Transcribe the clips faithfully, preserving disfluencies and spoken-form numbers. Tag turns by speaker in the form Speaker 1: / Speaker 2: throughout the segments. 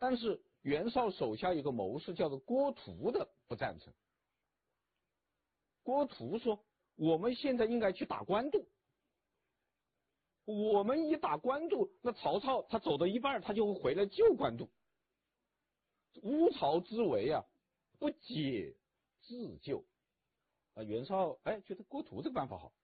Speaker 1: 但是袁绍手下有个谋士叫做郭图的不赞成。郭图说，我们现在应该去打官渡，我们一打官渡，那曹操他走到一半，他就会回来救官渡。乌巢之围啊，不解自救。啊，袁绍哎觉得郭图这个办法好，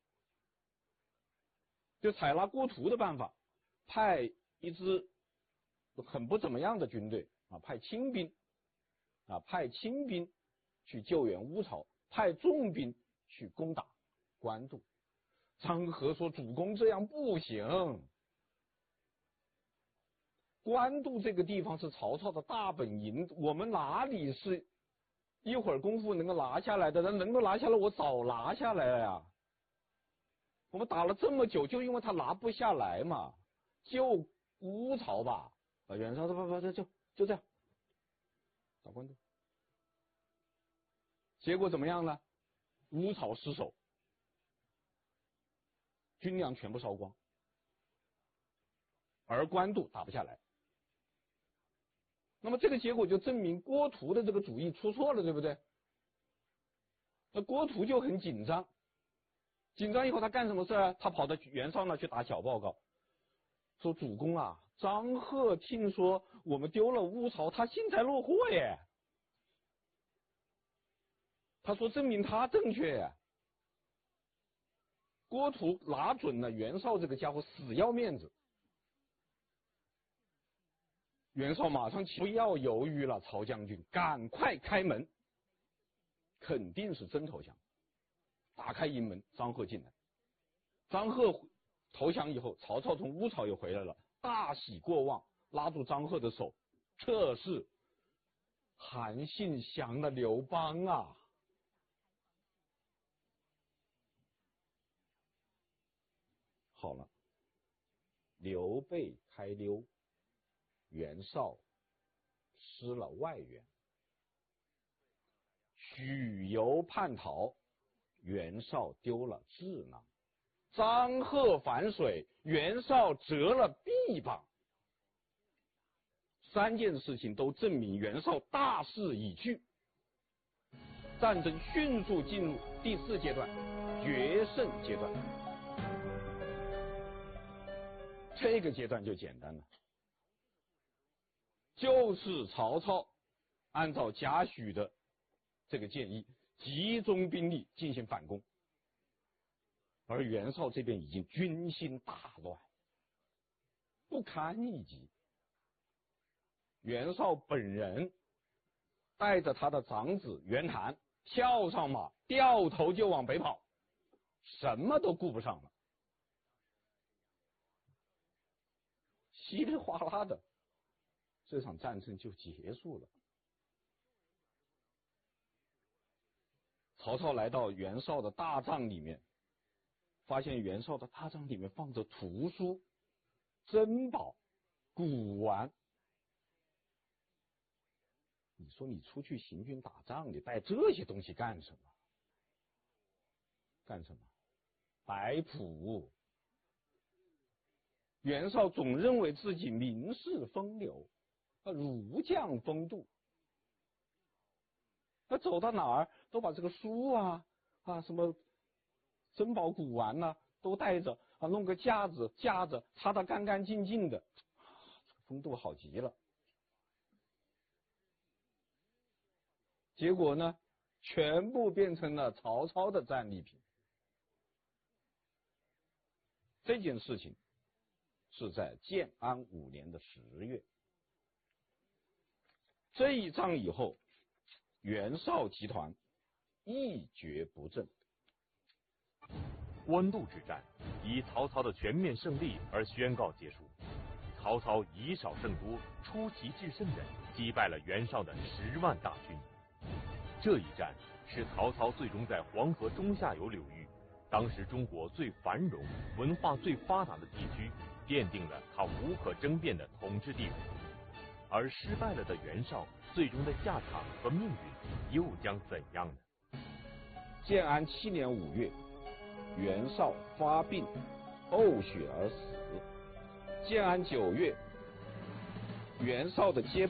Speaker 1: 就采纳郭图的办法，派一支很不怎么样的军队啊，派轻兵啊，派轻兵去救援乌巢，派重兵去攻打官渡。张合说：“主公这样不行，官渡这个地方是曹操的大本营，我们哪里是一会儿功夫能够拿下来的？能够拿下来，我早拿下来了呀。我们打了这么久，就因为他拿不下来嘛，救乌巢吧。”啊，袁绍说：“不不不，就就这样，打官渡。”结果怎么样呢？乌巢失守，军粮全部烧光，而官渡打不下来。那么这个结果就证明郭图的这个主意出错了，对不对？那郭图就很紧张，紧张以后他干什么事啊？他跑到袁绍那去打小报告，说：“主公啊，张贺听说我们丢了乌巢，他幸灾乐祸耶。他说证明他正确耶。”郭图拿准了袁绍这个家伙死要面子，袁绍马上不要犹豫了，曹将军赶快开门，肯定是真投降。打开营门，张贺进来。张贺投降以后，曹操从乌巢又回来了，大喜过望，拉住张贺的手，这是韩信降了刘邦啊。好了，刘备开溜，袁绍失了外援；许由叛逃，袁绍丢了智囊；张贺反水，袁绍折了臂膀。三件事情都证明袁绍大势已去，战争迅速进入第四阶段，决胜阶段。这个阶段就简单了，就是曹操按照贾诩的这个建议，集中兵力进行反攻，而袁绍这边已经军心大乱，不堪一击。袁绍本人带着他的长子袁谭跳上马，掉头就往北跑，什么都顾不上了。稀里哗啦的，这场战争就结束了。曹操来到袁绍的大帐里面，发现袁绍的大帐里面放着图书、珍宝、古玩。你说你出去行军打仗，你带这些东西干什么？干什么？摆谱。袁绍总认为自己名士风流，啊，儒将风度，他走到哪儿都把这个书啊啊什么珍宝古玩呐、啊、都带着啊，弄个架子架着，擦得干干净净的，啊，这个风度好极了。结果呢，全部变成了曹操的战利品。这件事情是在建安五年的十月，这一仗以后，袁绍集团一蹶不振。
Speaker 2: 官渡之战以曹操的全面胜利而宣告结束。曹操以少胜多，出奇制胜的击败了袁绍的十万大军。这一战是曹操最终在黄河中下游柳域，当时中国最繁荣、文化最发达的地区，奠定了他无可争辩的统治地位。而失败了的袁绍最终的下场和命运又将怎样呢？
Speaker 1: 建安七年五月，袁绍发病呕血而死。建安九月，袁绍的接